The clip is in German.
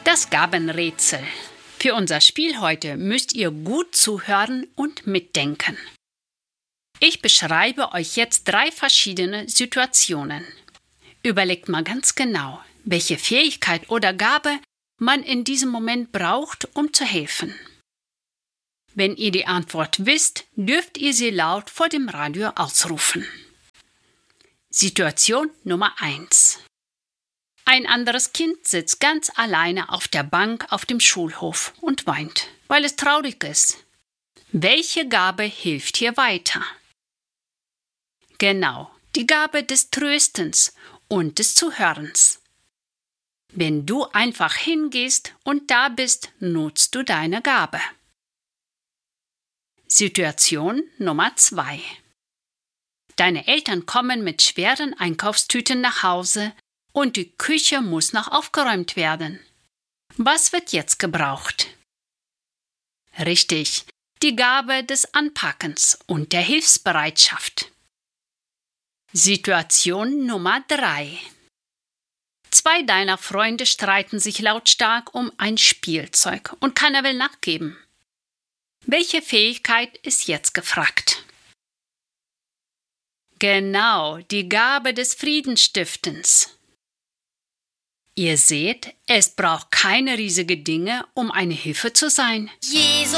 Das Gabenrätsel. Für unser Spiel heute müsst ihr gut zuhören und mitdenken. Ich beschreibe euch jetzt 3 verschiedene Situationen. Überlegt mal ganz genau, welche Fähigkeit oder Gabe man in diesem Moment braucht, um zu helfen. Wenn ihr die Antwort wisst, dürft ihr sie laut vor dem Radio ausrufen. Situation Nummer 1. Ein anderes Kind sitzt ganz alleine auf der Bank auf dem Schulhof und weint, weil es traurig ist. Welche Gabe hilft hier weiter? Genau, die Gabe des Tröstens und des Zuhörens. Wenn du einfach hingehst und da bist, nutzt du deine Gabe. Situation Nummer 2. Deine Eltern kommen mit schweren Einkaufstüten nach Hause und die Küche muss noch aufgeräumt werden. Was wird jetzt gebraucht? Richtig, die Gabe des Anpackens und der Hilfsbereitschaft. Situation Nummer 3. 2 deiner Freunde streiten sich lautstark um ein Spielzeug und keiner will nachgeben. Welche Fähigkeit ist jetzt gefragt? Genau, die Gabe des Friedensstiftens. Ihr seht, es braucht keine riesigen Dinge, um eine Hilfe zu sein. Jesus